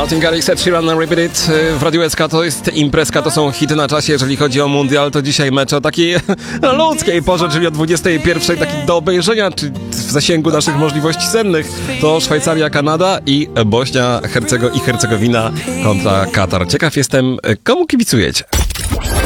Martin Garrix, Ed Sheeran, Repeat It w Radiu SK. To jest imprezka, to są hity na czasie. Jeżeli chodzi o mundial, to dzisiaj mecz o takiej ludzkiej porze, czyli o 21, taki do obejrzenia, czy w zasięgu naszych możliwości sennych. To Szwajcaria, Kanada i Bośnia i Hercegowina kontra Katar. Ciekaw jestem, komu kibicujecie?